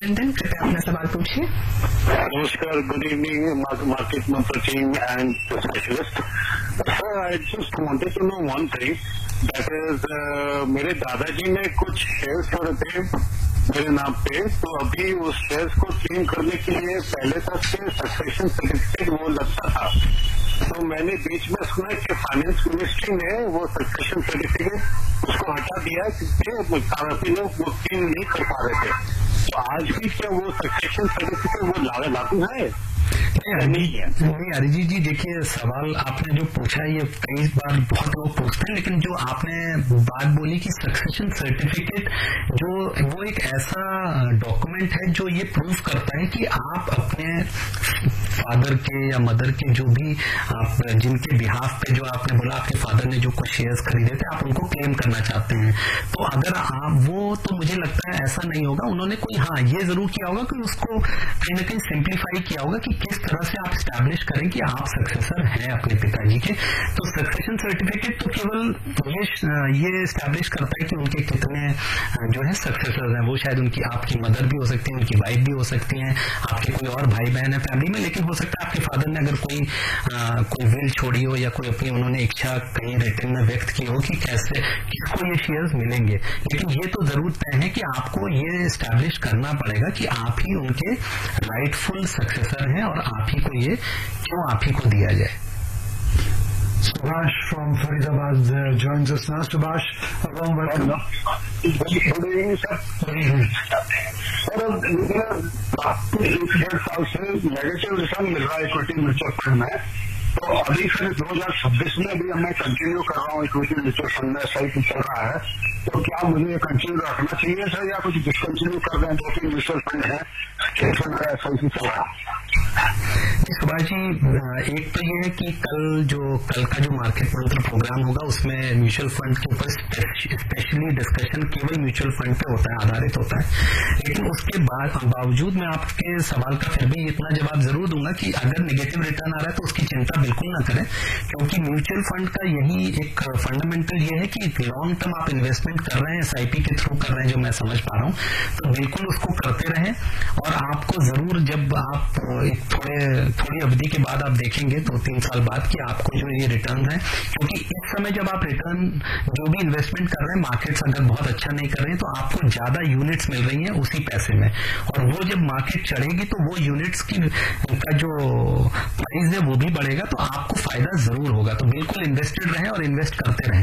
Washington, कृपया अपना सवाल पूछिए। नमस्कार, गुड इवनिंग मार्केट मंत्र team and specialist. Sir, I just wanted to know one thing, that is मेरे दादाजी ने कुछ शेयर्स छोड़े थे मेरे नाम पे, तो अभी उस शेयर्स को क्लेम करने के लिए पहले तक से सक्सेशन सर्टिफिकेट वो लगता था, तो मैंने बीच में सुना कि फाइनेंस मिनिस्ट्री ने वो सक्सेशन सर्टिफिकेट उसको हटा दिया क्योंकि काफी लोग वो क्लेम नहीं कर पा रहे थे। तो आज भी क्या वो सक्सेशन सर्टिफिकेट वो लागू है? नहीं अरिजीत जी, देखिए सवाल आपने जो पूछा ये कई बार बहुत लोग पूछते हैं, लेकिन जो आपने बात बोली कि सक्सेशन सर्टिफिकेट जो वो एक ऐसा डॉक्यूमेंट है जो ये प्रूफ करता है कि आप अपने फादर के या मदर के जो भी आप जिनके बिहाफ पे जो आपने बोला आपके फादर ने जो कुछ शेयर्स खरीदे थे आप उनको क्लेम करना चाहते हैं, तो अगर आप वो, तो मुझे लगता है ऐसा नहीं होगा। उन्होंने कोई हाँ ये जरूर किया होगा कि उसको कहीं ना कहीं सिंप्लीफाई किया होगा कि किस तरह से आप स्टैब्लिश करें कि आप सक्सेसर हैं अपने पिताजी के। तो सक्सेशन सर्टिफिकेट तो केवल ये स्टैब्लिश करता है कि उनके कितने जो है सक्सेसर्स हैं। वो शायद उनकी आपकी मदर भी हो सकती है, उनकी वाइफ भी हो सकती हैं, आपके कोई और भाई बहन है फैमिली में, लेकिन हो सकता है आपके फादर ने अगर कोई विल छोड़ी हो या कोई अपनी उन्होंने इच्छा कहीं रिटर्न में व्यक्त की हो कि कैसे किसको ये शेयर्स मिलेंगे, लेकिन ये तो जरूर तय है कि आपको ये स्टैब्लिश करना पड़ेगा कि आप ही उनके राइटफुल सक्सेसर हैं और आप ही को ये क्यों आप ही को दिया जाए। Subhash from Faridabad joins us now. Subhash, a warm welcome. Good evening, sir. Sir, मुझे 1.5 साल से नेगेटिव रिटर्न मिल रहा है इक्विटी म्यूचुअल फंड में, तो अभी फिर 2026 में भी मैं कंटिन्यू कर रहा हूँ इक्विटी म्यूचुअल फंड में, सही कुछ चल रहा है, तो क्या मुझे कंटिन्यू रखना चाहिए सर या कुछ डिसकंटिन्यू कर दें? 2-3 म्यूचुअल फंड है, सही चल रहा है। सुभाष जी, एक तो ये है कि कल का जो मार्केट मंत्र प्रोग्राम होगा उसमें म्यूचुअल फंड के ऊपर स्पेशली डिस्कशन केवल म्यूचुअल फंड पे होता है, आधारित होता है, लेकिन उसके बावजूद मैं आपके सवाल का फिर भी इतना जवाब जरूर दूंगा कि अगर नेगेटिव रिटर्न आ रहा है तो उसकी चिंता बिल्कुल ना करें, क्योंकि म्यूचुअल फंड का यही एक फंडामेंटल ये है कि लॉन्ग टर्म आप इन्वेस्टमेंट कर रहे हैं, SIP के थ्रू कर रहे हैं, जो मैं समझ पा रहा हूं, तो बिल्कुल उसको करते रहें। और आपको जरूर जब आप थोड़ी अवधि के बाद आप देखेंगे 2-3 साल बाद कि आपको जो ये रिटर्न है, क्योंकि इस समय जब आप रिटर्न जो भी इन्वेस्टमेंट कर रहे हैं, मार्केट्स अगर बहुत अच्छा नहीं कर रहे हैं तो आपको ज्यादा यूनिट्स मिल रही हैं उसी पैसे में, और वो जब मार्केट चढ़ेगी तो वो यूनिट्स का जो प्राइस है वो भी बढ़ेगा, तो आपको फायदा जरूर होगा। तो बिल्कुल इन्वेस्टेड रहें और इन्वेस्ट करते रहें।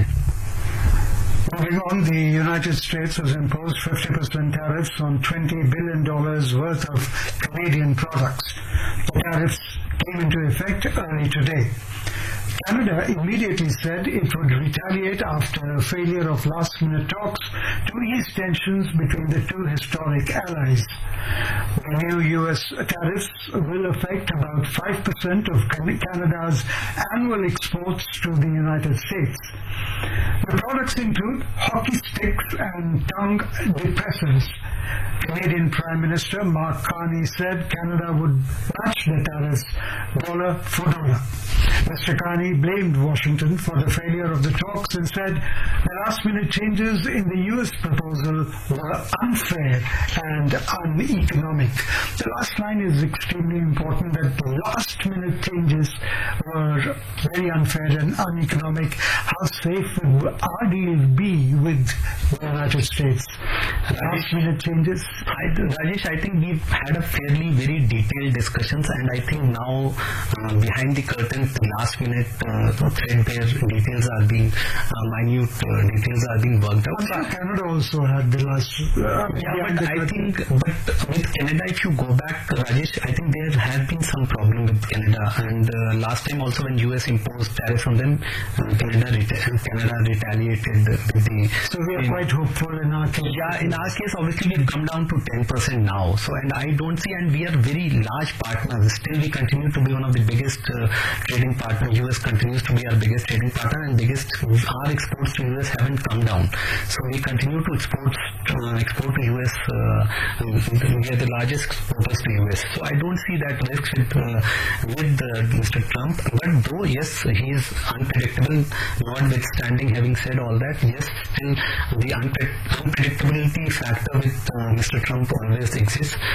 Moving on, the United States has imposed 50% tariffs on $20 billion worth of Canadian products. The tariffs came into effect early today. Canada immediately said it would retaliate after a failure of last-minute talks to ease tensions between the two historic allies. The new U.S. tariffs will affect about 5% of Canada's annual exports to the United States. The products include hockey sticks and tongue depressors. Canadian Prime Minister Mark Carney said Canada would match the tariffs dollar for dollar. Mr. Carney blamed Washington for the failure of the talks and said the last-minute changes in the U.S. proposal were unfair and uneconomic. The last line is extremely important, that the last-minute changes were very unfair and uneconomic. How safe would our deal be with the United States? Last-minute changes? Rajesh, I think we've had a fairly very detailed discussions, and I think now behind the curtain, the last-minute threadbare details are being minute details are being worked out. Canada also had the last. But with Canada, if you go back, Rajesh, I think there has been some problem with Canada, and last time also when US imposed tariffs on them, Canada retaliated with the. So we are quite hopeful in our case. Yeah, in our case, obviously we've come down to 10% now. So, and I don't see, and we are very large partners. Still, we continue to be one of the biggest trading partners. US continues to be our biggest trading partner, and our exports to US haven't come down. So we continue to export to US. We are the largest exporters to US. So I don't see that risk with Mr. Trump. But though, yes, he is unpredictable, notwithstanding having said all that, yes, still the unpredictability factor with Mr. Trump always exists.